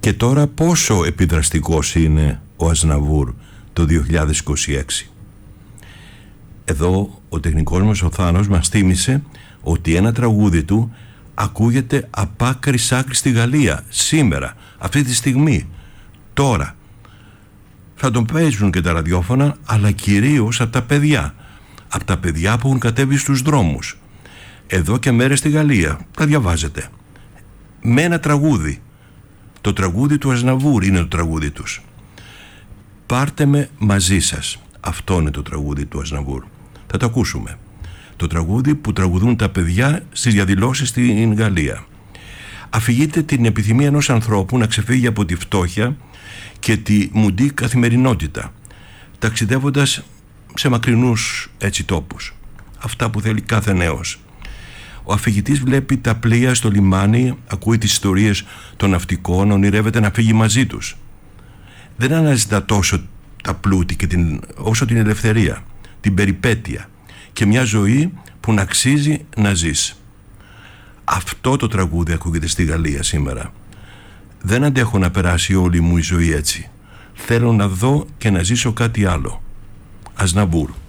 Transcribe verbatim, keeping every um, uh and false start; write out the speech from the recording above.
Και τώρα πόσο επιδραστικός είναι ο Αζναβούρ το δύο χιλιάδες είκοσι έξι. Εδώ ο τεχνικός μας ο Θάνος μας θύμισε ότι ένα τραγούδι του ακούγεται απ' άκρη σ' άκρη στη Γαλλία σήμερα, αυτή τη στιγμή, τώρα. Θα τον παίζουν και τα ραδιόφωνα, αλλά κυρίως από τα παιδιά, από τα παιδιά που έχουν κατέβει στους δρόμους. Εδώ και μέρες στη Γαλλία, τα διαβάζετε. Με ένα τραγούδι. Το τραγούδι του Αζναβούρ είναι το τραγούδι τους. Πάρτε με μαζί σας. Αυτό είναι το τραγούδι του Αζναβούρ. Θα το ακούσουμε. Το τραγούδι που τραγουδούν τα παιδιά στις διαδηλώσεις στην Γαλλία. Αφηγείται την επιθυμία ενός ανθρώπου να ξεφύγει από τη φτώχεια και τη μουντή καθημερινότητα, ταξιδεύοντας σε μακρινούς έτσι τόπους. Αυτά που θέλει κάθε νέος. Ο αφηγητής βλέπει τα πλοία στο λιμάνι, ακούει τις ιστορίες των ναυτικών, ονειρεύεται να φύγει μαζί τους. Δεν αναζητά τόσο τα πλούτη και την, όσο την ελευθερία, την περιπέτεια και μια ζωή που να αξίζει να ζεις. Αυτό το τραγούδι ακούγεται στη Γαλλία σήμερα. Δεν αντέχω να περάσει όλη μου η ζωή έτσι. Θέλω να δω και να ζήσω κάτι άλλο. Αζναβούρ.